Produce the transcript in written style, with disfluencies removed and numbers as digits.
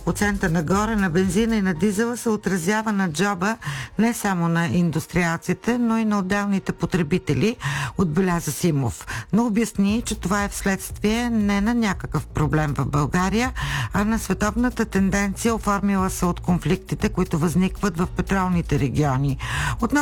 няколко цента нагоре на бензина и на дизела се отразява на джоба не само на индустриалците, но и на отделните потребители, отбеляза Симов. Но обясни, че това е вследствие не на някакъв проблем в България, а на световната тенденция, оформила се от конфликтите, които възникват в петролните региони. Относно